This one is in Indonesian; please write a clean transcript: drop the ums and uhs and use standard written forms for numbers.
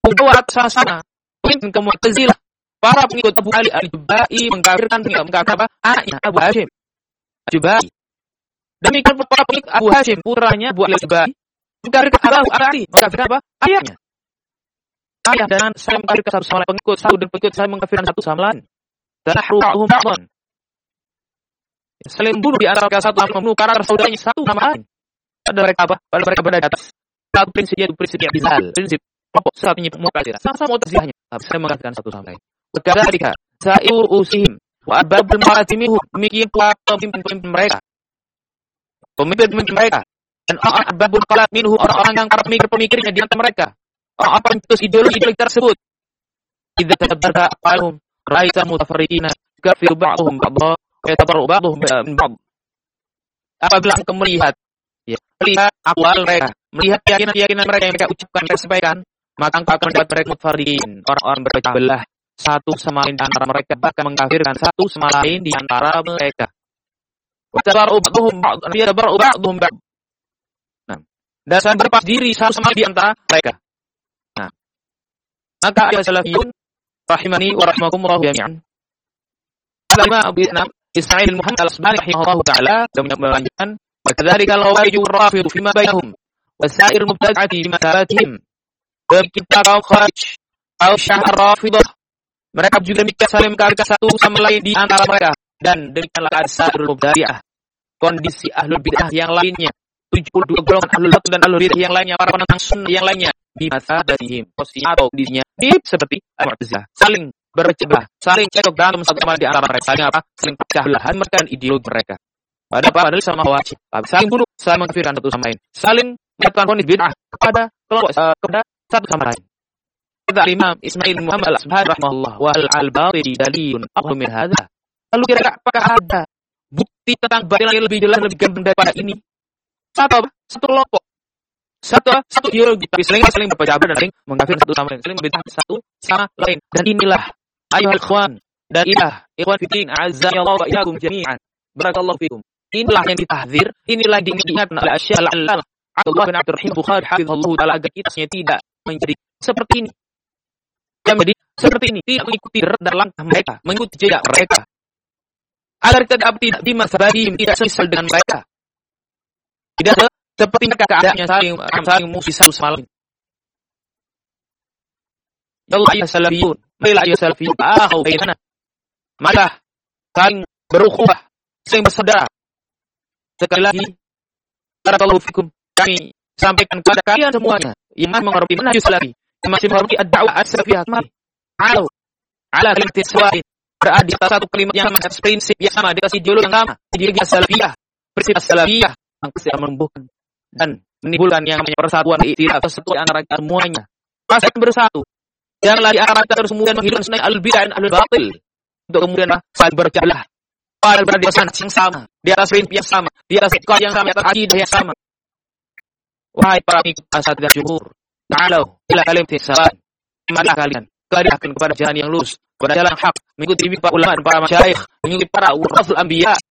membawa atas sana. Mungkin ke Mu'tazilah. Para pengikut Abu Ali al-Jubai mengkafirkan anaknya Abu Hashim al-Jubai. Demikian para pengikut Abu Hashim putranya Abu Ali al-Jubai mengkafirkan Abu Ali. Mengkafirkan apa? Ayahnya. Ayah dan saya mengkafirkan satu sama lain, pengikut satu dan pengikut saya mengkafirkan satu sama lain. Dan ahruhum ba'dhan. Saling bunuh di antara mereka satu sama membunuh karakter saudaranya satu sama lain. Pada mereka apa? Pada mereka berada di atas satu prinsip, yaitu prinsip i'tizal, prinsip kelompok satunya Mu'tazilah. Sama-sama Mu'tazilahnya, tapi saya mengatakan satu sama lain. Wakadzalika sa'iru usihim wa arbabul maratimihu, demikian pula pemimpin mereka. Pemimpin mereka dan arbabul qalat minhu, orang-orang yang para pemikir-pemikirnya di antara mereka. Orang-orang pencetus ideologi tersebut. Idza tadabbarta aqwalhum ra'aita mutafarriqina kafiru ba'dhum ba'dha wa yatabarra'u ba'dhum min ba'd. Apabila engkau melihat aqwal mereka, melihat keyakinan mereka yang mereka ucapkan, mereka sampaikan, maka engkau akan mendapat mereka mutafarriqin, orang-orang berpecah belah satu sama lain di antara mereka, bahkan mengkafirkan satu sama lain di antara mereka. Wa yatabarra'u ba'dhum ba'd. Nah, dan saling berlepas diri satu sama lain di antara mereka. Nah, maka ayat salafiyun rahimani wa rahimakumullah jami'an. Al-Imam Abu Ismail Muhammad al-Asbahani rahimahullah ta'ala dan melanjutkan, wa kadzalika al-khawarij war-rafidh fima bainahum wa sa'ir mubtada'ati fi masabatihim. Kita kaum khawarij atau Syiah Rafidah, mereka juga saling mengkafirkan satu sama lain di antara mereka, dan demikianlah as-sa'irul mubtadi'ah, kondisi ahlul bid'ah yang lainnya, 72 golongan ahlul batil dan ahlul bid'ah yang lainnya, para penentang sunnah yang lainnya, di masabatihim, posisinya atau kondisinya seperti Mu'tazilah, saling berpecah, saling cekcok dalam satu sama di antara mereka, saling apa? Saling pecah belahan mereka dan ideologi mereka. Padahal sama wajib, saling bunuh, saling mengkafirkan satu sama lain, saling melakukan kondisi bid'ah kepada kelompok kepada satu sama lain. Kata Imam Ismail Muhammad al-Asbahani rahimahullah, wa al-batil dalilun aqwa min hadza. Lalu kira-kira apakah ada bukti tentang batil yang lebih jelas, lebih gamblang daripada ini? Satu kelompok, satu ideologi, tapi saling berpecah belah dan saling mengkafirkan satu sama lain, saling membid'ahkan satu sama lain. Dan inilah ayuhal ikhwan dan ikhwan fiddin, a'azzani Allah wa iyyakum jami'an. Barakallahu fikum. Inilah yang ditahdzir, inilah yang diingatkan oleh Syekh al-Allamah Abdullah bin Abdurrahim Bukhari hafizahullah taala, agar kita tidak menjadi seperti ini. Jadi seperti ini, tidak mengikuti dan langkah mereka, mengikuti jejak mereka, agar kita tidak di masabahim, tidak semisal dengan mereka, tidak seperti mereka keadaannya saling musuh satu sama lain. Ya Allah ya salafiyun, marilah ya salafiyun, akhu bainana, maka saling berukhuwah, saling bersaudara. Sekali lagi, barakallahu fikum, kami sampaikan kepada kalian semuanya yang menghormati manhaj salafi, yang masih menghormati ad-da'wah as-salafiyah, ala kalimat sawa'in, berada di atas satu kalimat yang sama, atas prinsip yang sama, di atas ideologi yang sama, ideologi as-salafiyah, prinsip as-salafiyah yang pasti akan menumbuhkan dan menimbulkan yang namanya persatuan, i'tilaf, persatuan antara kita semuanya. Pasti bersatu. Janganlah di antara kita terus kemudian menghidupkan sunnah al-bid'ah dan al-batil untuk kemudian saling berjablah. Padahal berada di atas yang sama, di atas prinsip yang sama, di atas itikad yang sama, di atas akidah yang sama. Wahai para pengikut asatidz dan jumhur, ta'alu ila kalimatin sawa'. Marilah kalian kepada jalan yang lurus, kepada jalan hak, mengikuti para ulama dan para masyayikh, mengikuti para warasul anbiya,